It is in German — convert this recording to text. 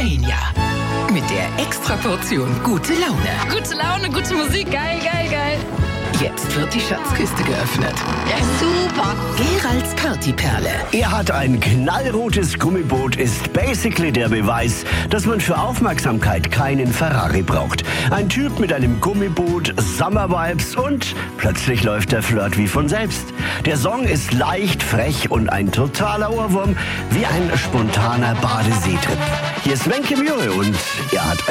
Ein Jahr. Mit der Extraportion gute Laune. Gute Laune, gute Musik, geil, geil, geil. Jetzt wird die Schatzkiste geöffnet. Ja, super. Geralds Partyperle. Er hat ein knallrotes Gummiboot, ist basically der Beweis, dass man für Aufmerksamkeit keinen Ferrari braucht. Ein Typ mit einem Gummiboot, Summer-Vibes und plötzlich läuft der Flirt wie von selbst. Der Song ist leicht, frech und ein totaler Ohrwurm, wie ein spontaner Badeseetrip. Hier ist Wenke Mühre und er hat